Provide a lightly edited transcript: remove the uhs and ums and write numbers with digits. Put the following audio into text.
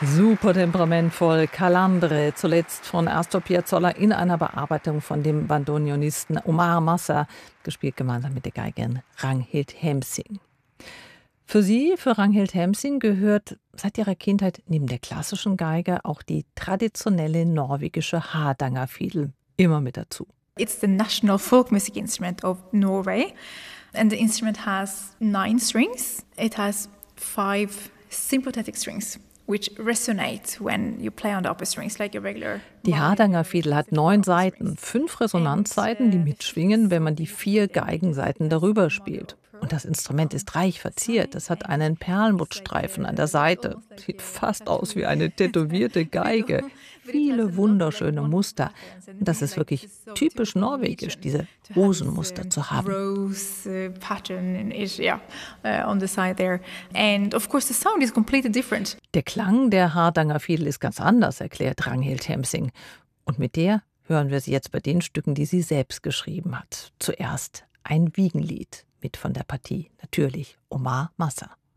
Super temperamentvoll, Calandre, zuletzt von Astor Piazzolla in einer Bearbeitung von dem Bandoneonisten Omar Massa, gespielt gemeinsam mit der Geigerin Ragnhild Hemsing. Für Ragnhild Hemsing, gehört seit ihrer Kindheit neben der klassischen Geige auch die traditionelle norwegische Hardangerfidel immer mit dazu. It's the national folk music instrument of Norway, and the instrument has 9 strings. It has 5 sympathetic strings, which resonate when you play on the upper strings like a regular. Die Hardangerfidel hat 9 Saiten, 5 Resonanzsaiten, die mitschwingen, wenn man die 4 Geigensaiten darüber spielt. Und das Instrument ist reich verziert. Es hat einen Perlmuttstreifen an der Seite. Sieht fast aus wie eine tätowierte Geige. Viele wunderschöne Muster. Und das ist wirklich typisch norwegisch, diese Rosenmuster zu haben. Rose pattern on the side there. And of course the sound is completely different. Der Klang der Hardangerfidel ist ganz anders, erklärt Ragnhild Hemsing. Und mit der hören wir sie jetzt bei den Stücken, die sie selbst geschrieben hat. Zuerst ein Wiegenlied, mit von der Partie natürlich Omar Massa.